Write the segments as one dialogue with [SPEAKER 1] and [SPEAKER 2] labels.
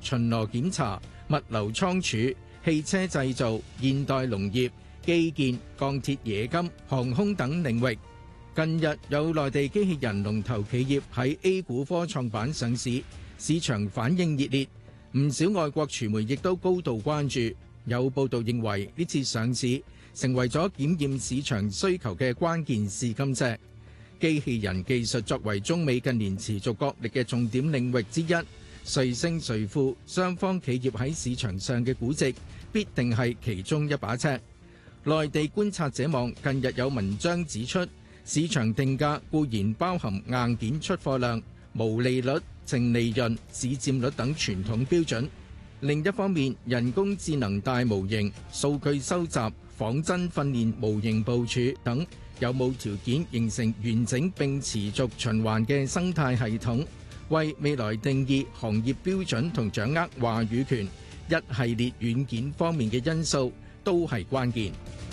[SPEAKER 1] 巡邏檢查、物流倉儲、汽車製造、現代農業、基建、鋼鐵、冶金、航空等領域。近日有內地機器人龍頭企業喺 A 股科創板上市，市場反應熱烈，唔少外國傳媒亦都高度關注。有報道認為呢次上市成為咗檢驗市場需求嘅關鍵試金石。機器人技術作為中美近年持續角力嘅重點領域之一，誰勝誰負，雙方企業喺市場上嘅估值必定係其中一把尺。內地觀察者網近日有文章指出，市場定價固然包含硬件出貨量、毛利率、淨利潤、市佔率等傳統標準。另一方面，人工智能大模型、數據收集、仿真訓練模型部署等，有冇條件形成完整並持續循環嘅生態系統，為未來定義行業標準同掌握話語權，一系列軟件方面嘅因素都係關鍵。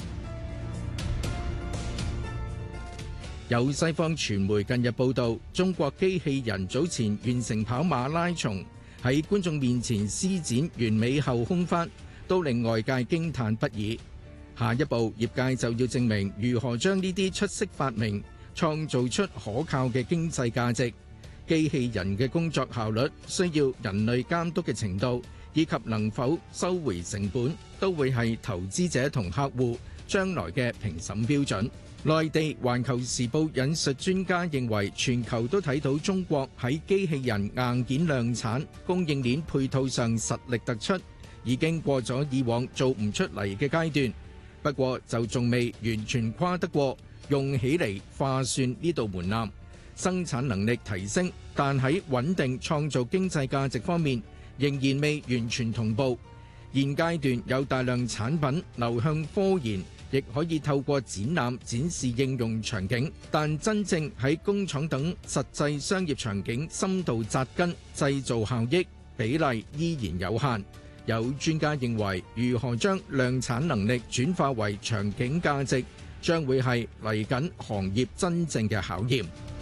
[SPEAKER 1] 有西方傳媒近日報道，中國機器人早前完成跑馬拉松，喺觀眾面前施展完美後空翻，都令外界驚嘆不已。下一步，業界就要證明如何將呢啲出色發明創造出可靠嘅經濟價值。機器人嘅工作效率、需要人類監督嘅程度，以及能否收回成本，都會係投資者同客戶將來嘅評審標準。內地《環球時報》引述專家認為，全球都睇到中國喺機器人硬件量產、供應鏈配套上實力突出，已經過咗以往做唔出嚟嘅階段。不過就仲未完全跨得過用起嚟化算呢道門檻，生產能力提升，但喺穩定創造經濟價值方面仍然未完全同步。現階段有大量產品流向科研，亦可以透過展覽展示應用場景，但真正喺工廠等實際商業場景深度扎根，製造效益比例依然有限。有專家認為，如何將量產能力轉化為場景價值，將會係嚟緊行業真正嘅考驗。